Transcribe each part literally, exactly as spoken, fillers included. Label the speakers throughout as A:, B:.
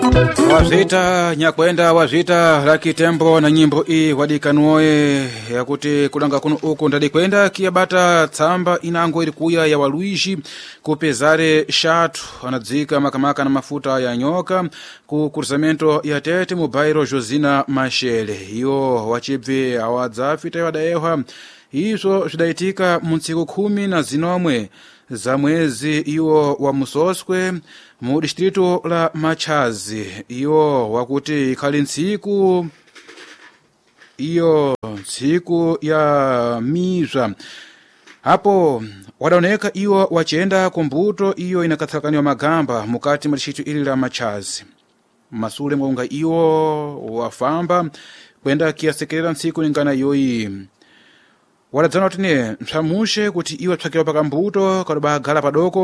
A: wazita nyakwenda wazita laki tembo na nyimbo iyi wadikanuoye yakuti kulanga kuno uku ndadikwenda kiyabata tsamba inango ili kuya ya waluishi kupezare shatu anadzika makamaka na mafuta ya nyoka ku kurzamento ya tete mu bairo Josina Mashele iyo wachibvi awadzafita yadayewa izo zidaitika mu ntsiku khumi na zinomwe za mwezi iwo wa Musoswe mu distrito la Machazi iyo wakuti ikhali ntsiku iyo ntsiku ya mizwa hapo wadaoneka iwo wachenda kumbuto iyo inakatsakaniwa magamba mukati mwa distrito ili la Machazi masule mwonga iwo wafamba kwenda kiasekerera ntsiku ningana yoyi wadadzana kuti msamushe kuti iwo tsakira pakambuto kadobagala padoko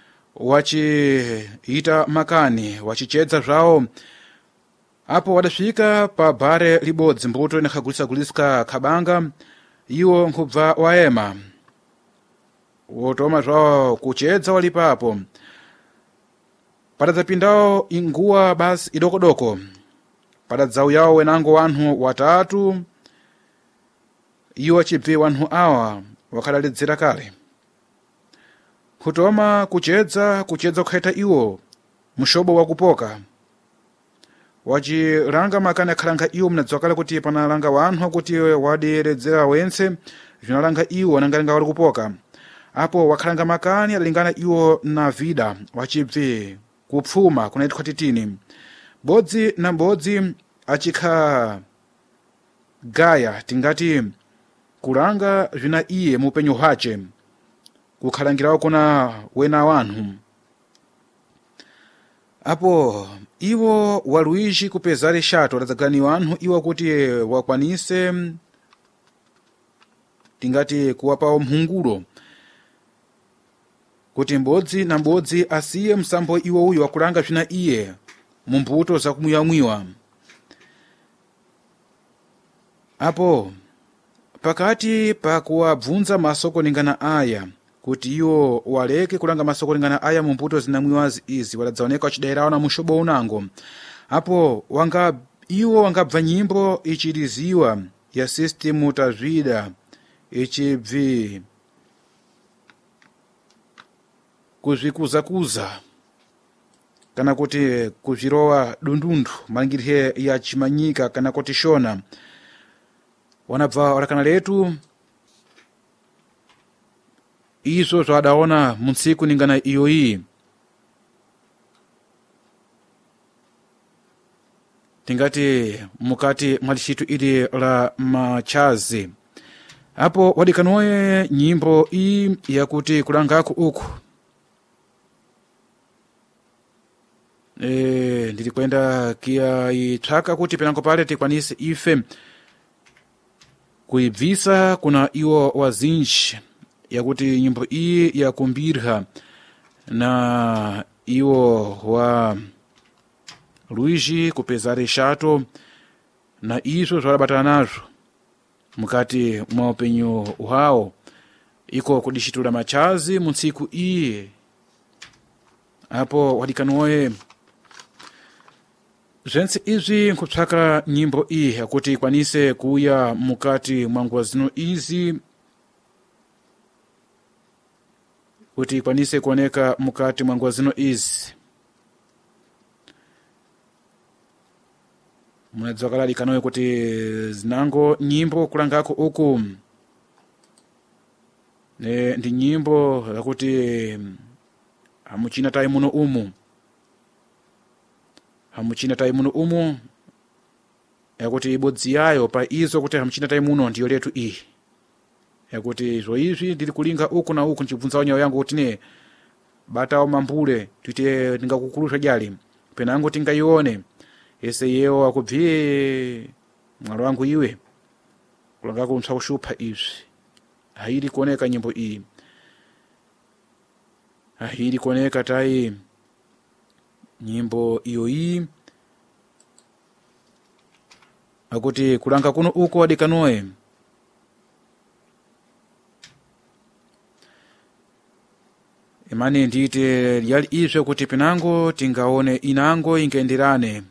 A: wachiita makani wachichedza zvawo apo wadasvika pa bare libodzi mbuto inakhagulisagulisa khabanga iwo nkhubva waema wotoma zvawo kuchedza walipapo padadzapindawo inguwa basi idokodoko padadzauyawo wenango wanthu watatu iwo achibve wanthu awa wakadaledzera kale kutoma kuchedza kuchedza kukhaita iwo mushobo wakupoka wachilanga makani akhalanga iwo mnadzakala kuti panalanga wanthu akuti waderedzera wense vinalanga iwo nangalinga wali kupoka apo wakhalanga makani alingana iwo na vida wachibve kupfuma kunaitwa titini bodzi na bodzi achikha gaya tingati kulanga vina iye mupenyo hache kukhalangirawo kuna wena wanthu apo iwo waluishi kupezare shato adadzagani wanthu iwo kuti wakwanise tingati kuwapawo mhungulo kuti mbodzi na mbodzi asiye msambo iwo uyu wakulanga vina iye mumbuto zakumuyamwiwa apo pakati pakuwabvunza masoko ningana aya kuti iwo waleke kulanga masoko ningana aya mumbuto zinamwiwazi izi wadadzaoneka wachidayirawo na mushobo unango apo wanga iwo wangabva nyimbo ichiriziwa ya sistemu tazvida ichibvi kuzvikuzakuza kana kuti kuzvirowa dundundu malingirire ya chimanyika kana kuti shona wanabva warakana letu izo zvadaona muntsiku ningana iyoyi tingati mukati mwa distrito ili la Machazi apo wadikanoye nyimbo iyi yakuti kulangako uku e, ndili kwenda kia itsvaka kuti penango pale tikwanise ife kuibvisa kuna iwo wazinji yakuti nyimbo iyi yakumbirha na iwo wa Luigi kupezare shato na izo zvadabatana nazvo mukati mwa upenyu hwawo iko kudishitula Machazi muntsiku iyi apo wadikanoye zvense izvi nkutsvaka nyimbo iyi yakuti ikwanise kuya mukati mwa nguwa zino izi kuti ikwanise kuoneka mukati mwa nguwa zino izi munadzakala dikanoye kuti zinango nyimbo kulangako uku ne ndi nyimbo yakuti hamuchina tai muno umu hamuchina tai muno umu yakuti ibodzi yayo pa izo kuti hamuchina tai muno ndiyo letu iyi yakuti izvo izvi ndiri kulinga uku na uku nchibvunzawo nyawo yangu kuti ne batawo mambule tuite ndingakukulusha jali penango tingaione ese yewo akubviye mwalo wangu iwe kulangako msakushupha izvi hairi kuoneka nyimbo iyi hairi kuoneka tai nyimbo iyo iyi akuti kulanga kuno uko wadikanoye imani ndite lyali izwe kuti pinango tingaone inango ingenderane.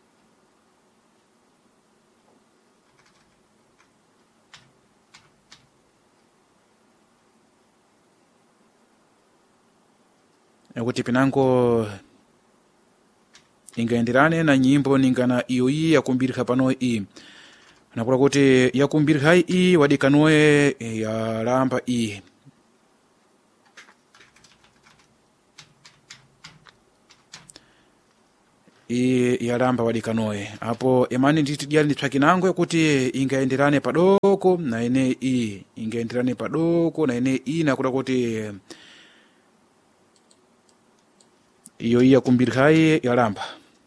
A: Kuti pinango ingenderane na nyimbo ningana iyo iyi yakumbirika pano iyi. Nakula kuti yakumbirika iyi wadikanoe ya lamba iyi. I yalamba wadikanoe. Apo imani nditi dyali nditwakinango kuti ingenderane padoko na ine iyi. Ingenderane padoko na ine iyi nakula kuti iyo iya kumbirikayi yalamba.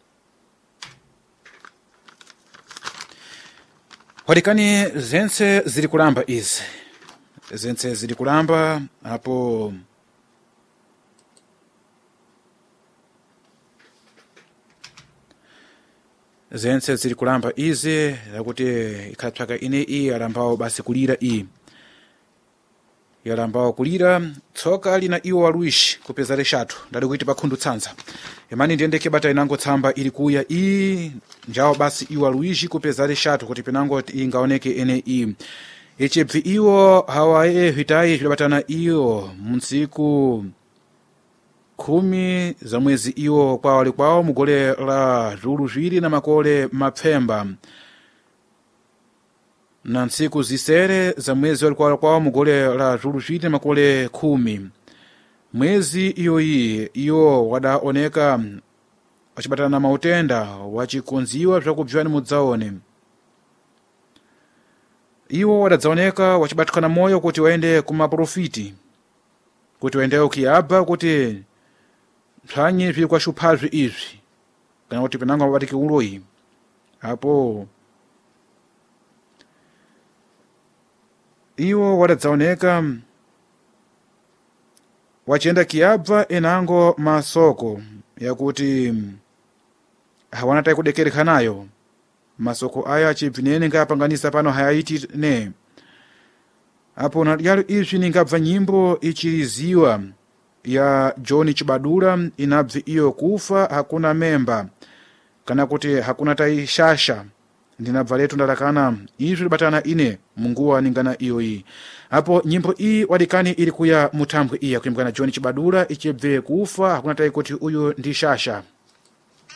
A: Wadikani zense ziri kulamba izi. Zense ziri kulamba hapo zense ziri kulamba izi yakuti ikatwaka ine iyi yalambao basi kulira iyi. Yalambao kulira tsoka lina iwo waluishi kupezare shatu ndali kuti pakhundu tsanza. Imani ndiendeke bata inango tsamba ili kuya iyi njao basi iwo waluishi kupezare shatu kuti pinango ingaoneke ene iyi. Echebvi iwo hawaye hitayi hilabatana iyo msiku kumi za mwezi iwo kwa wali kwao mugole la zulu zwiri na makole mapfemba. Na nsiku zisere za mwezi walikuwa kwao mugole la zulu zwiri na makole kumi. Mwezi iyo iyi iyo wadaoneka wachibatana na mautenda wachikunziwa vyakubvyani mudzaone. Iwo wadadzaoneka wachibatukana moyo kuti waende kumaprofiti. Kuti waende ukiyaba kuti msanyi vili kwa shupazwi izvi. Kana kuti pinanga wabatiki uloyi. Hapo iwo wadadzaoneka wachienda kiyabva enango masoko yakuti hawanatai kudekereka nayo. Masoko aya chibvinene ngapanganisa pano hayaiti ne. Hapo na yalo izvi ningabva nyimbo ichiriziwa ya John Chibadula inabvi iyo kufa hakuna memba. Kana kuti hakuna tai shasha. Ndinabva letu ndalakana izvi libatana ine munguwa ningana iyo iyi. Hapo nyimbo iyi wadikani ili kuya mutambwe iya kuimbukana John Chibadula ichibve kufa hakuna tai kuti uyu ndi shasha.